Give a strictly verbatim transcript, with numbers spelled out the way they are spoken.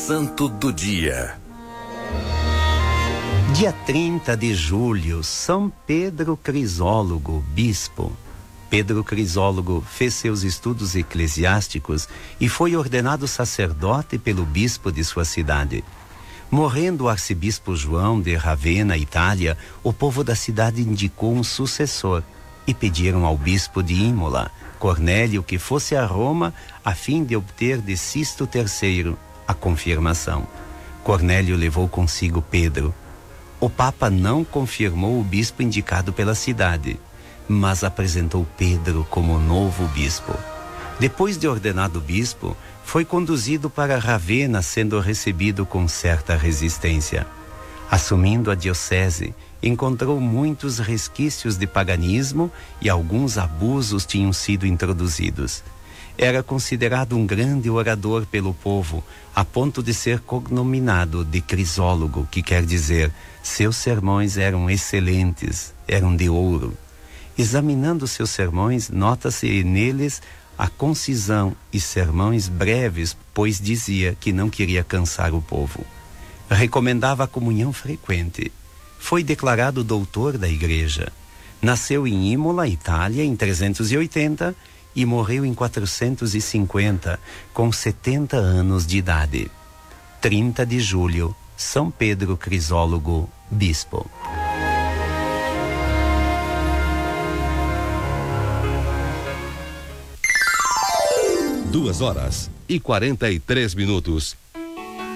Santo do Dia. Dia trinta de julho, São Pedro Crisólogo, bispo. Pedro Crisólogo fez seus estudos eclesiásticos e foi ordenado sacerdote pelo bispo de sua cidade. Morrendo o arcebispo João de Ravenna, Itália, o povo da cidade indicou um sucessor e pediram ao bispo de Imola, Cornélio, que fosse a Roma a fim de obter de Sisto terceiro a confirmação. Cornélio levou consigo Pedro. O Papa não confirmou o bispo indicado pela cidade, mas apresentou Pedro como novo bispo. Depois de ordenado bispo, foi conduzido para Ravenna, sendo recebido com certa resistência. Assumindo a diocese, encontrou muitos resquícios de paganismo e alguns abusos tinham sido introduzidos. Era considerado um grande orador pelo povo, a ponto de ser cognominado de Crisólogo, que quer dizer, seus sermões eram excelentes, eram de ouro. Examinando seus sermões, nota-se neles a concisão e sermões breves, pois dizia que não queria cansar o povo. Recomendava a comunhão frequente. Foi declarado doutor da igreja. Nasceu em Imola, Itália, em trezentos e oitenta e morreu em quatrocentos e cinquenta, com setenta anos de idade. trinta de julho, São Pedro Crisólogo, bispo. Duas horas e quarenta e três minutos.